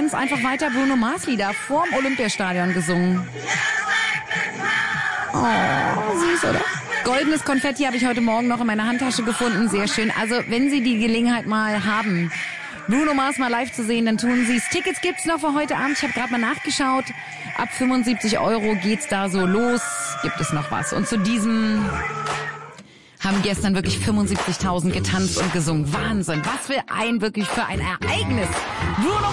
1 einfach weiter Bruno Mars Lieder vorm Olympiastadion gesungen. Oh, süß, oder? Goldenes Konfetti habe ich heute Morgen noch in meiner Handtasche gefunden. Sehr schön. Also, wenn Sie die Gelegenheit mal haben, Bruno Mars mal live zu sehen, dann tun Sie es. Tickets gibt's noch für heute Abend. Ich habe gerade mal nachgeschaut. Ab 75 € geht's da so los. Gibt es noch was? Und zu diesem haben gestern wirklich 75.000 getanzt und gesungen. Wahnsinn. Was für ein Ereignis. Bruno